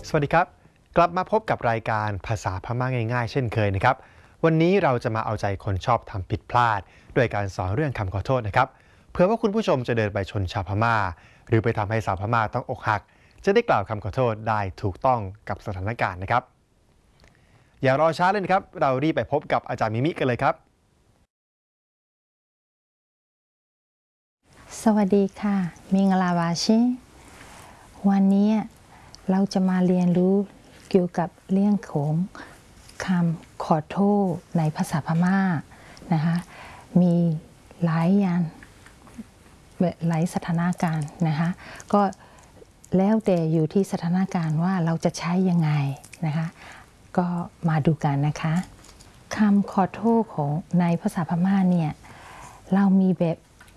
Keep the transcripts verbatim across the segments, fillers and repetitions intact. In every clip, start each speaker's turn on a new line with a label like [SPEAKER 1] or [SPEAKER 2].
[SPEAKER 1] สวัสดีครับกลับมาพบกับรายการภาษาพม่าง่ายๆเช่นเคยนะครับวันนี้เราจะมาเอาใจคนชอบทำผิดพลาดด้วยการสอนเรื่องคำขอโทษนะครับเพื่อว่าคุณผู้ชมจะเดินไปชนชาวพม่าหรือไปทำให้สาวพม่าต้องอกหักจะได้กล่าวคำขอโทษได้ถูกต้องกับสถานการณ์นะครับอย่ารอช้าเลยนะครับเรารีบไปพบกับอาจารย์มิมิกันเลยครับ
[SPEAKER 2] สวัสดีค่ะมิงลาวาชิวันนี้เราจะมาเรียนรู้เกี่ยวกับเรื่องของคำขอโทษในภาษาพม่านะคะมีหลายอย่างหลายสถานการณ์นะคะก็แล้วแต่อยู่ที่สถานการณ์ว่าเราจะใช้ยังไงนะคะก็มาดูกันนะคะคำขอโทษของในภาษาพม่าเนี่ยเรามีแบบ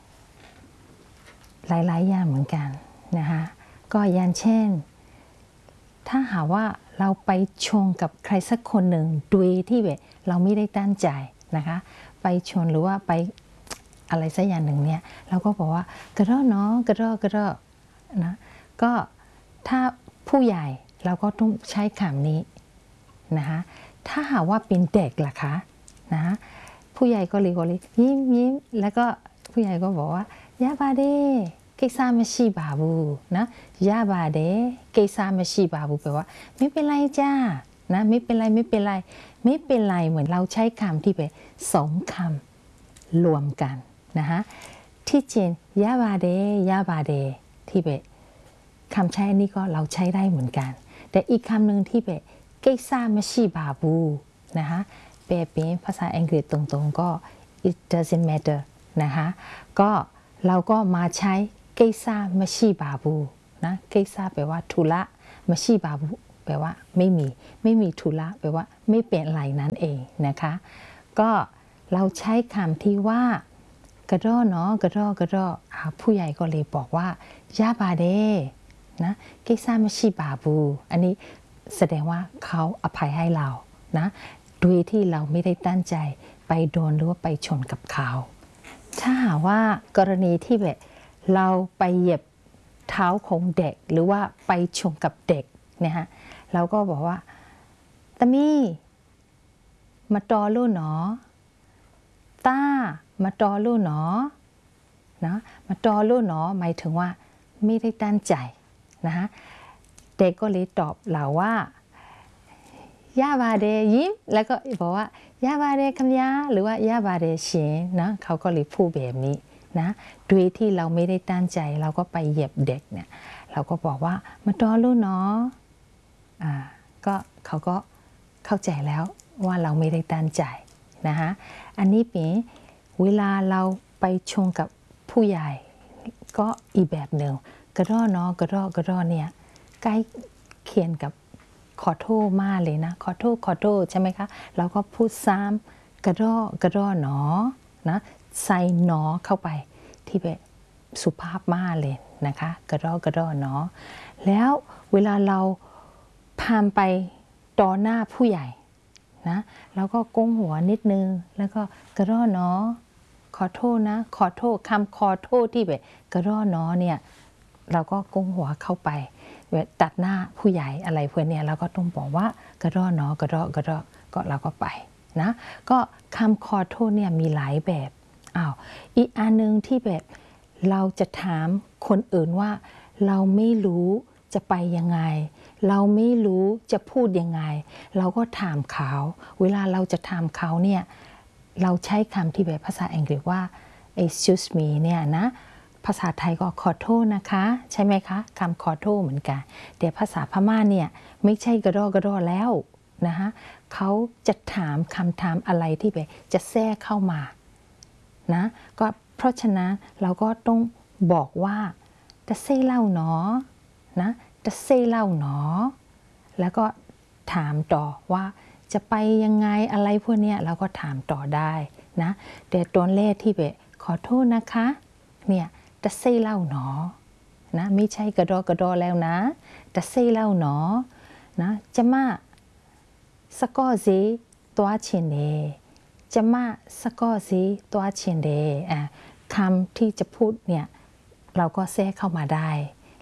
[SPEAKER 2] หลายๆอย่างเหมือนกันนะคะก็อย่างเช่นถ้าหากว่าเราไปชนกับใครสักคนหนึ่งโดยที่แบบเราไม่ได้ตั้งใจนะคะไปชนหรือว่าไปอะไรสักอย่างหนึ่งเนี่ยเราก็บอกว่ากระรอกเนาะกระรอกกระรอกนะก็ถ้าผู้ใหญ่เราก็ต้องใช้คำนี้นะคะถ้าหากว่าเป็นเด็กล่ะคะนะผู้ใหญ่ก็เลยก็เลยยิ้มยิ้มแล้วก็ผู้ใหญ่ก็บอกว่ายาบาเดกิซาไม่ชีบาบูนะยาบาเดกิซาไม่ชีบาบูแปลว่าไม่เป็นไรจ้านะไม่เป็นไรไม่เป็นไรไม่เป็นไรเหมือนเราใช้คำที่เป็นสองคำรวมกันนะคะที่จริงยาบาเดยาบาเดที่เป็นคำใช้นี้ก็เราใช้ได้เหมือนกันแต่อีกคำหนึ่งที่เป็นกิซาไม่ชีบาบูนะคะแปลเป็นภาษาอังกฤษตรงๆก็ it doesn't matter นะคะก็เราก็มาใช้เกซ่าไม่ชีบาบูนะเกซ่าแปลว่าธุระไม่ชีบาบูแปลว่าไม่มีไม่มีธุระแปลว่าไม่เป็นไรนั่นเองนะคะก็เราใช้คำที่ว่ากระรอกเนาะกระรอกกระรอกผู้ใหญ่ก็เลยบอกว่ายาบาเดนะเกซ่าไม่ชีบาบูอันนี้แสดงว่าเขาอภัยให้เรานะโดยที่เราไม่ได้ตั้งใจไปโดนหรือว่าไปชนกับเขาถ้าหากว่ากรณีที่แบบเราไปเหยียบเท้าของเด็กหรือว่าไปชนกับเด็กเนี่ยฮะเราก็บอกว่าตามี่มาตอลูหนอต้ามาตอลูหนอนะมาตอลูหนอหมายถึงว่าไม่ได้ตั้งใจนะฮะเด็กก็เลยตอบเราว่ายาบาเดยิ้มแล้วก็บอกว่ายาบาเดคำยาหรือว่ายาบาเดเฉียนะเขาก็เลยพูดแบบนี้นะโดยที่เราไม่ได้ตั้งใจเราก็ไปเหยียบเด็กเนี่ยเราก็บอกว่ามาตอลูเนาะอ่าก็เขาก็เข้าใจแล้วว่าเราไม่ได้ตั้งใจนะคะอันนี้เป็นเวลาเราไปชนกับผู้ใหญ่ก็อีกแบบหนึ่งกระรอกเนาะกระรอกกระรอกเนี่ยใกล้เคียงกับขอโทษมากเลยนะขอโทษขอโทษใช่ไหมคะเราก็พูดซ้ำกระรอกกระรอกเนาะนะใส่หนอเข้าไปที่แบบสุภาพมากเลยนะคะกระรอกกระรอกเนาะแล้วเวลาเราพามไปต่อหน้าผู้ใหญ่นะเราก็ก้มหัวนิดนึงแล้วก็กระรอกเนาะขอโทษนะขอโทษคำขอโทษที่แบบกระรอกเนาะเนี่ยเราก็ก้มหัวเข้าไปตัดหน้าผู้ใหญ่อะไรพวกนี้เราก็ต้องบอกว่ากระรอกเนาะกระรอกกระรอกก็เราก็ไปนะก็คำขอโทษเนี่ยมีหลายแบบอ้าวอีกอันนึงที่แบบเราจะถามคนอื่นว่าเราไม่รู้จะไปยังไงเราไม่รู้จะพูดยังไงเราก็ถามเขาเวลาเราจะถามเขาเนี่ยเราใช้คำที่แบบภาษาอังกฤษว่า excuse me เนี่ยนะภาษาไทยก็ขอโทษนะคะใช่ไหมคะคำขอโทษเหมือนกันแต่ภาษาพม่าเนี่ยไม่ใช่กระรอกกระรอกแล้วนะคะเขาจะถามคำถามอะไรที่แบบจะแทรกเข้ามานะก็เพราะฉะนั้นเราก็ต้องบอกว่าจะเซ่เล่าหนอนะจะเซ่เล่าหนอแล้วก็ถามต่อว่าจะไปยังไงอะไรพวกนี้เราก็ถามต่อได้นะแต่ตอนแรกที่แบบขอโทษนะคะเนี่ยจะเซ่เล่าหนอนะไม่ใช่กระดอกระดอแล้วนะจะเซ่เล่าหนอนะจะมาสกอซีตัวเชนเดจะมาสกอซีตัวเชนเดอ่ะคำที่จะพูดเนี่ยเราก็แทรกเข้ามาได้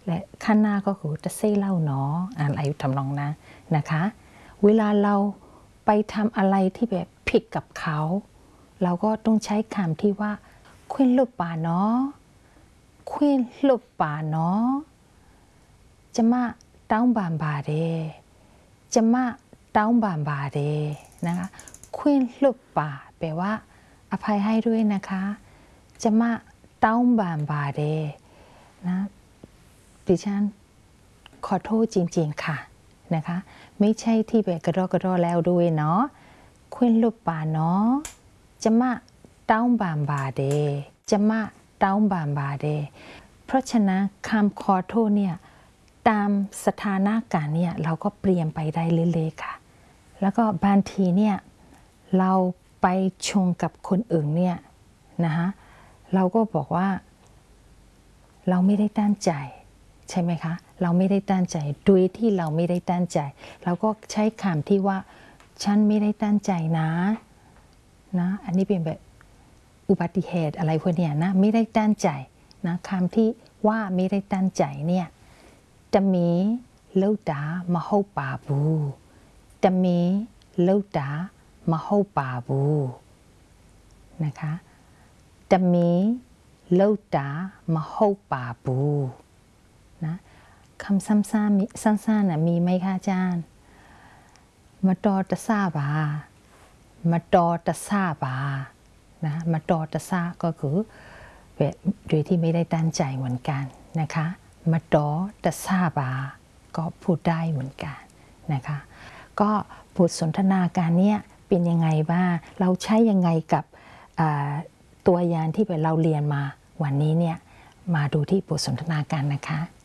[SPEAKER 2] และข้างหน้าก็คือจะเซ่เล่าเนาะอะไรทำนองนั้นนะคะเวลาเราไปทำอะไรที่แบบผิดกับเขาเราก็ต้องใช้คำที่ว่าควินลูกป่าเนาะควินลูกป่าเนาะจะมาต้าบานบาเดจะมาต้าบานบาเดนะคะควินลูกป่าแปลว่าอภัยให้ด้วยนะคะจะมาต้าบานบาเดนะดิฉันขอโทษจริงๆค่ะนะคะไม่ใช่ที่แบบกระดอกกระดอแล้วด้วยเนาะควินลูกป่าเนาะจะมาต้าบานบาเดจะมาต้าบานบาเดเพราะฉะนั้นคำขอโทษเนี่ยตามสถานะการณ์เนี่ยเราก็เปลี่ยนไปได้เรื่อยๆค่ะแล้วก็บางทีเนี่ยเราไปชงกับคนอื่นเนี่ยนะคะเราก็บอกว่าเราไม่ได้ตั้งใจใช่ไหมคะเราไม่ได้ตั้งใจโดยที่เราไม่ได้ตั้งใจเราก็ใช้คำที่ว่าฉันไม่ได้ตั้งใจนะนะอันนี้เป็นแบบอุบัติเหตุอะไรพวกเนี้ยนะไม่ได้ตั้งใจนะคำที่ว่าไม่ได้ตั้งใจเนี่ยจะมีเล่าดามาเข้าป่าบูจะมีเล่าดามาเข้าป่าบูนะคะจะมีเล่าดามาเข้าป่าบูนะคำซ้ำๆมีสั้นๆนะมีไหมคะอาจารย์มาตอตะซาบามาตอตะซาบานะมาตอตะซาก็คือแบบโดยที่ไม่ได้ตั้งใจเหมือนกันนะคะมาตอตะซาบาก็พูดได้เหมือนกันนะคะก็บทสนทนาการเนี้ยเป็นยังไงบ้างเราใช้ยังไงกับตัวอย่างที่เราเรียนมาวันนี้เนี่ยมาดูที่บทสนทนาการนะคะ